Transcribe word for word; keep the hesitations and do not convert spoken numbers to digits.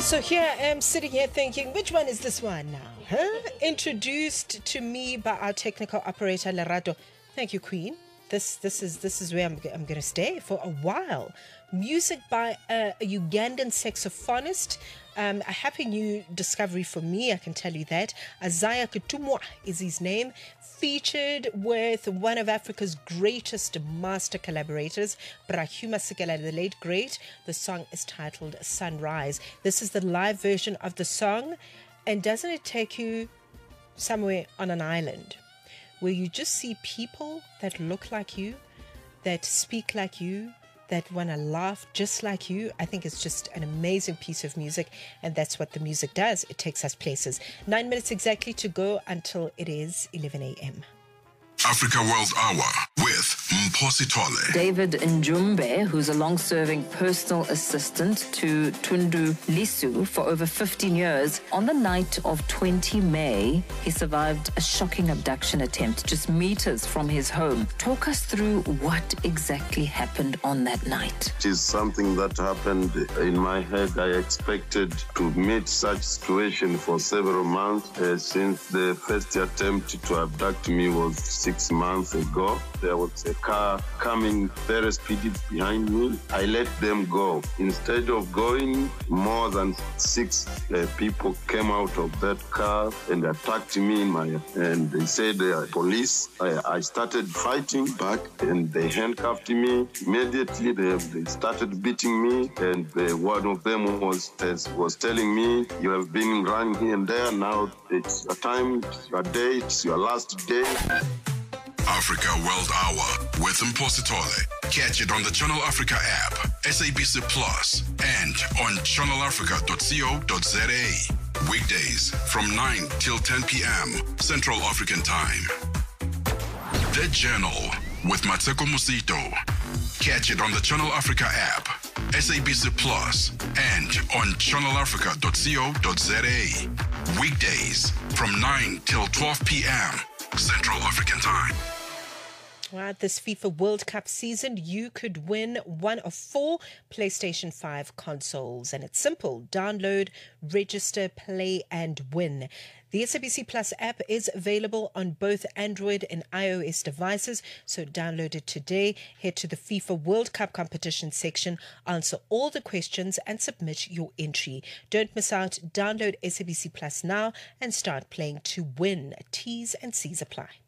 So here I am sitting here thinking, which one is this one now? Huh? Introduced to me by our technical operator Lerato. Thank you, Queen. This this is this is where I'm I'm going to stay for a while. Music by a, a Ugandan saxophonist. Um, a happy new discovery for me, I can tell you that. Isaiah Kutumwa is his name. Featured with one of Africa's greatest master collaborators, Brakguma Masekela, the late great. The song is titled Sunrise. This is the live version of the song. And doesn't it take you somewhere on an island where you just see people that look like you, that speak like you, that want to laugh just like you? I think it's just an amazing piece of music, and that's what the music does. It takes us places. Nine minutes exactly to go until it is eleven a.m. Africa World Hour with Mphosi Tole. David Njumbe, who's a long-serving personal assistant to Tundu Lisu for over fifteen years, on the night of the twentieth of May, he survived a shocking abduction attempt just meters from his home. Talk us through what exactly happened on that night. It is something that happened in my head. I expected to meet such situation for several months uh, since the first attempt to abduct me was six months ago. There was a car coming very speedy behind me. I let them go. Instead of going, more than six uh, people came out of that car and attacked me in my, and they said uh, police. I, I started fighting back and they handcuffed me. Immediately they, they started beating me, and uh, one of them was was telling me, you have been running here and there, now it's your time, it's your day, it's your last day. Africa World Hour with Mphosi Tole. Catch it on the Channel Africa app, S A B C Plus, and on channel africa dot co dot za. Weekdays from nine till ten p.m. Central African Time. The Journal with Mateko Musito. Catch it on the Channel Africa app, S A B C Plus, and on channel africa dot co dot za. Weekdays from nine till twelve p.m. Central African Time. Right, this FIFA World Cup season, you could win one of four PlayStation five consoles. And it's simple. Download, register, play, and win. The S A B C Plus app is available on both Android and iOS devices, so download it today. Head to the FIFA World Cup competition section, answer all the questions, and submit your entry. Don't miss out. Download S A B C Plus now and start playing to win. T's and C's apply.